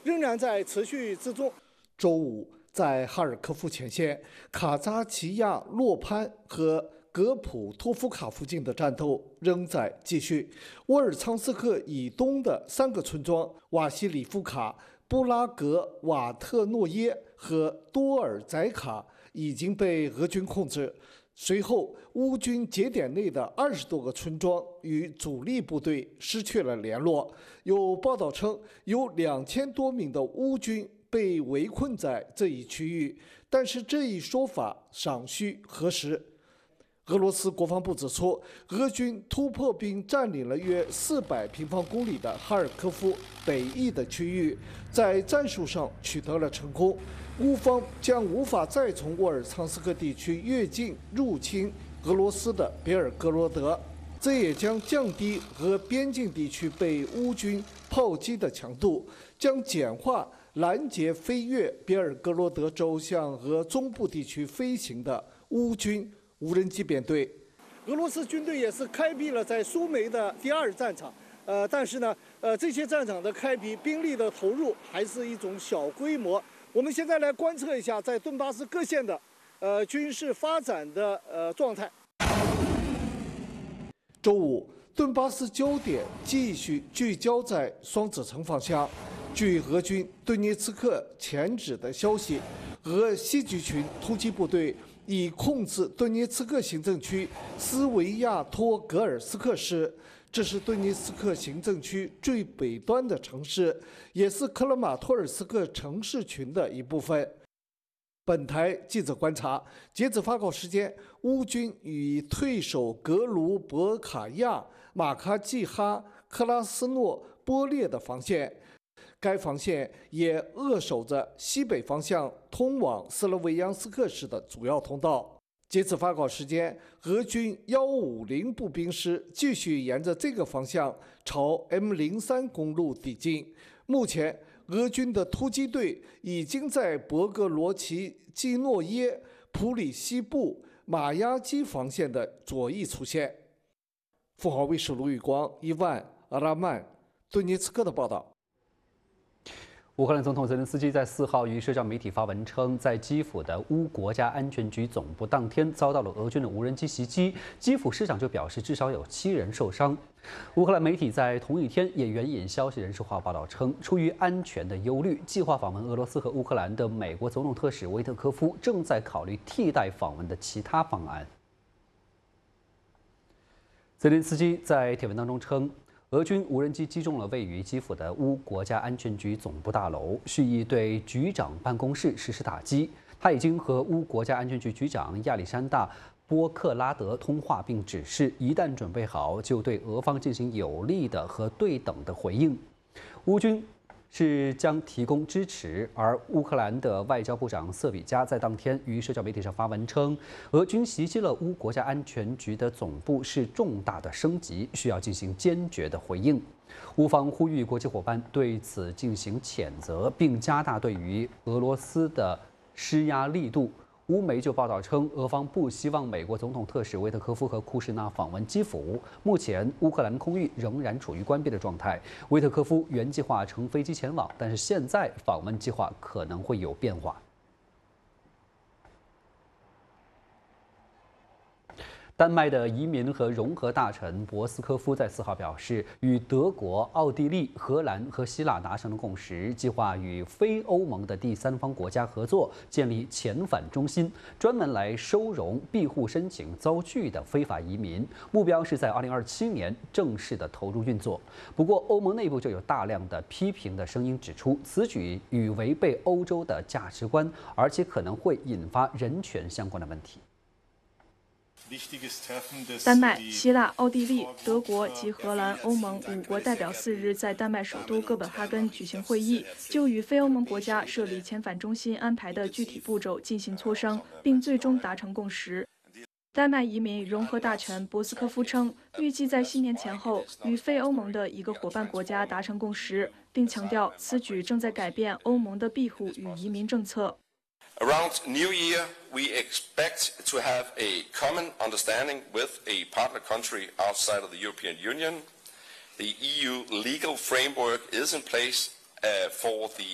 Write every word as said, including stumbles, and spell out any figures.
仍然在持续之中。 周五，在哈尔科夫前线、卡扎奇亚洛潘和格普托夫卡附近的战斗仍在继续。沃尔昌斯克以东的三个村庄瓦西里夫卡、布拉格瓦特诺耶和多尔宰卡已经被俄军控制。随后，乌军节点内的二十多个村庄与主力部队失去了联络。有报道称，有两千多名的乌军被围困在这一区域，但是这一说法尚需核实。俄罗斯国防部指出，俄军突破并占领了约四百平方公里的哈尔科夫北翼的区域，在战术上取得了成功。乌方将无法再从沃尔昌斯克地区越境入侵俄罗斯的别尔哥罗德，这也将降低俄边境地区被乌军炮击的强度，将简化拦截飞越别尔哥罗德州向俄中部地区飞行的乌军无人机编队。 俄罗斯军队也是开辟了在苏梅的第二战场，呃，但是呢，呃，这些战场的开辟、兵力的投入还是一种小规模。我们现在来观测一下在顿巴斯各县的，呃，军事发展的呃状态。 周五，顿巴斯焦点继续聚焦在双子城方向。据俄军顿涅茨克前指的消息，俄西局群突击部队已控制顿涅茨克行政区斯维亚托格尔斯克市，这是顿涅茨克行政区最北端的城市，也是克拉马托尔斯克城市群的一部分。本台记者观察，截止发稿时间，乌军与退守格卢伯卡亚、马卡季哈、克拉斯诺波列的防线。该防线也扼守着西北方向通往斯洛维扬斯克市的主要通道。截止发稿时间，俄军一五零步兵师继续沿着这个方向朝 M 零三公路抵进。目前，俄军的突击队已经在博格罗奇基诺耶、普里西布、马亚基防线的左翼出现。富豪卫视卢宇光、伊万·阿拉曼、顿涅茨克的报道。 乌克兰总统泽连斯基在四号于社交媒体发文称，在基辅的乌国家安全局总部当天遭到了俄军的无人机袭击。基辅市长就表示，至少有七人受伤。乌克兰媒体在同一天也援引消息人士话报道称，出于安全的忧虑，计划访问俄罗斯和乌克兰的美国总统特使维特科夫正在考虑替代访问的其他方案。泽连斯基在帖文当中称，俄军无人机击中了位于基辅的乌国家安全局总部大楼，蓄意对局长办公室实施打击。他已经和乌国家安全局局长亚历山大·波克拉德通话，并指示一旦准备好，就对俄方进行有力的和对等的回应。乌军是将提供支持，而乌克兰的外交部长瑟比加在当天于社交媒体上发文称，俄军袭击了乌国家安全局的总部是重大的升级，需要进行坚决的回应。乌方呼吁国际伙伴对此进行谴责，并加大对于俄罗斯的施压力度。乌媒就报道称，俄方不希望美国总统特使维特科夫和库什纳访问基辅。目前，乌克兰空域仍然处于关闭的状态。维特科夫原计划乘飞机前往，但是现在访问计划可能会有变化。丹麦的移民和融合大臣博斯科夫在四号表示，与德国、奥地利、荷兰和希腊达成了共识，计划与非欧盟的第三方国家合作，建立遣返中心，专门来收容庇护申请遭拒的非法移民。目标是在二零二七年正式的投入运作。不过，欧盟内部就有大量的批评的声音指出，此举与违背欧洲的价值观，而且可能会引发人权相关的问题。 丹麦、希腊、奥地利、德国及荷兰、欧盟五国代表四日在丹麦首都哥本哈根举行会议，就与非欧盟国家设立遣返中心安排的具体步骤进行磋商，并最终达成共识。丹麦移民融合大臣博斯科夫称，预计在新年前后与非欧盟的一个伙伴国家达成共识，并强调此举正在改变欧盟的庇护与移民政策。 Around New Year, we expect to have a common understanding with a partner country outside of the European Union. The E U legal framework is in place uh, for the